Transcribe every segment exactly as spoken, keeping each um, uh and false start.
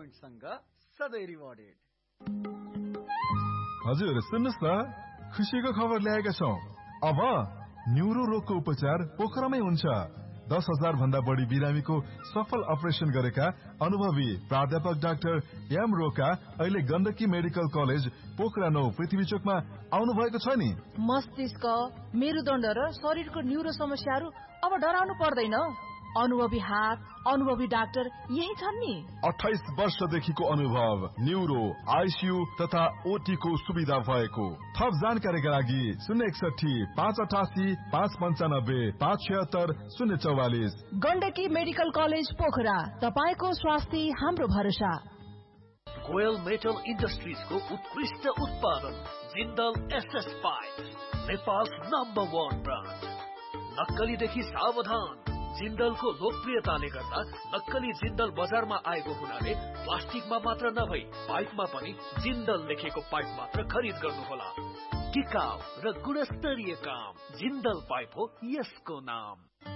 Point सँग सधैँ rewarded. हजुर सुन्नुस् न, खुसीको खबर ल्याएका छौं। अब न्युरो रोगको उपचार पोखरामै हुन्छ। दस हजार भन्दा बढी बिरामीको सफल अपरेसन गरेका अनुभवी प्राध्यापक डाक्टर एम रोका अहिले गण्डकी मेडिकल कलेज पोखरा नौ पृथ्वी चोकमा आउनु भएको छ नि। मस्तिष्क, मेरुदण्ड र शरीरको न्युरो समस्याहरू अब डराउनु पर्दैन। अनुभवी हात, अनुभवी डाक्टर यही छन् नि। अठाइस वर्षदेखिको अनुभव, न्युरो, आइसियू तथा ओटी को सुविधा भएको। थप जानकारीका लागि शून्य एकसठी पाँच अठासी पाँच पञ्चानब्बे पाँच छिहत्तर शून्य चौवालिस। गण्डकी मेडिकल कलेज पोखरा, तपाईको स्वास्थ्य हाम्रो भरोसा। गोयल मेटल इन्डस्ट्रिजको उत्कृष्ट उत्पादन Jindal SS pipe, Nepal's number one brand. नक्कलीदेखि सावधान। जिन्दलको लोकप्रियताले गर्दा नक्कली जिन्दल बजारमा आएको हुनाले प्लास्टिकमा मात्र नभई पाइपमा पनि जिन्दल लेखेको पाइप मात्र खरिद गर्नुहोला। टिकाउ र गुणस्तरीय काम, जिन्दल पाइप हो यसको नाम।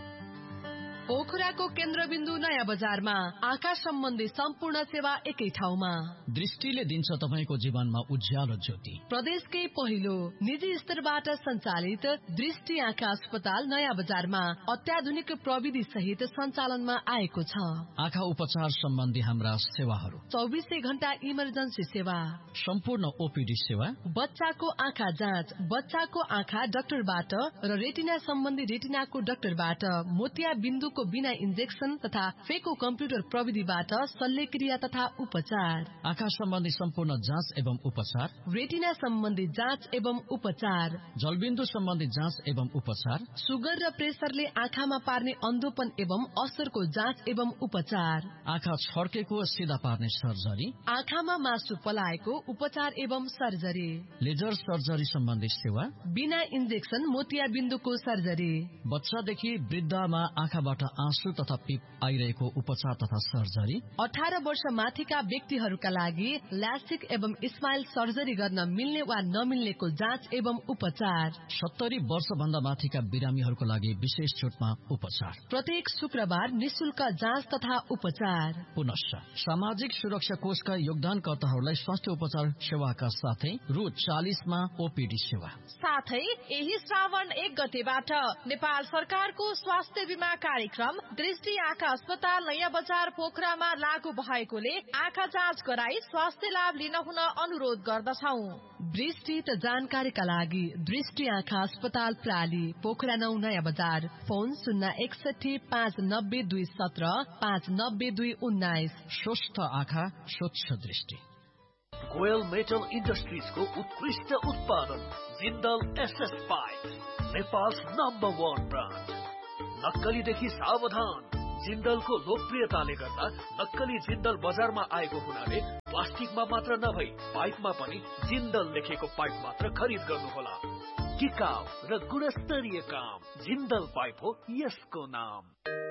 पोखराको केन्द्रबिन्दु नयाँ बजारमा आँखा सम्बन्धी सम्पूर्ण सेवा एकै ठाउँमा। दृष्टिले दिन्छ तपाईको जीवनमा उज्यालो ज्योति। प्रदेशकै पहिलो निजी स्तरबाट सञ्चालित दृष्टि आँखा अस्पताल नयाँ बजारमा अत्याधुनिक प्रविधि सहित सञ्चालनमा आएको छ। आँखा उपचार सम्बन्धी हाम्रा सेवाहरू: चौबिसै घण्टा इमर्जेन्सी सेवा, सम्पूर्ण ओपीडी सेवा, बच्चाको आँखा जाँच बच्चाको आँखा डाक्टरबाट र रेटिना सम्बन्धी रेटिनाको डाक्टरबाट, मोतिया बिन्दु को बिना इन्जेक्सन तथा फेको कम्प्युटर प्रविधिबाट शल्यक्रिया तथा उपचार, आँखा सम्बन्धी सम्पूर्ण जाँच एवं उपचार, रेटिना सम्बन्धी जाँच एवं उपचार, जलबिन्दु सम्बन्धी जाँच एवं उपचार, सुगर र प्रेसरले आँखामा पार्ने अन्धोपन एवं असरको जाँच एवं उपचार, आँखा छड्केको सिधा पार्ने सर्जरी, आँखामा मासु पलाएको उपचार एवं सर्जरी, लेजर सर्जरी सम्बन्धी सेवा, बिना इन्जेक्सन मोतिया बिन्दुको सर्जरी, बच्चादेखि वृद्धमा आँखाबाट आँसु तथा पिप आइरहेको उपचार तथा सर्जरी, अठार वर्ष माथिका व्यक्तिहरूका लागि ल्यास्टिक एवं स्माइल सर्जरी गर्न मिल्ने वा नमिल्नेको जाँच एवं उपचार, सत्तरी वर्ष भन्दा माथिका बिरामीहरूको लागि विशेष छुटमा उपचार, प्रत्येक शुक्रबार निशुल्क जाँच तथा उपचार। पुनश्च सामाजिक सुरक्षा कोषका योगदानकर्ताहरूलाई स्वास्थ्य उपचार सेवाका साथै रु चालिसमा ओपीडी सेवा। साथै यही श्रावण एक गतेबाट नेपाल सरकारको स्वास्थ्य बीमा कार्यक्रम दृष्टि आँखा अस्पताल नयाँ बजार पोखरामा लागू भएकोले आँखा जाँच गराई स्वास्थ्य लाभ लिन हुन अनुरोध गर्दछौ। विस्तृत जानकारीका लागि दृष्टि आँखा अस्पताल प्राली पोखरा नौ नयाँ बजार, फोन शून्य एकसठी पाँच नब्बे दुई सत्र पाँच नब्बे दुई उन्नाइस। स्वस्थ आँखा स्वच्छ दृष्टि। गोयल मेटल इन्डस्ट्रिजको उत्कृष्ट उत्पादन Jindal SS pipe, Nepal's number one brand. नक्कलीदेखि सावधान। जिन्दलको लोकप्रियताले गर्दा नक्कली जिन्दल बजारमा आएको हुनाले प्लास्टिकमा मात्र नभई पाइपमा पनि जिन्दल लेखेको पाइप मात्र खरिद गर्नुहोला। टिकाउ र गुणस्तरीय काम, जिन्दल पाइप हो यसको नाम।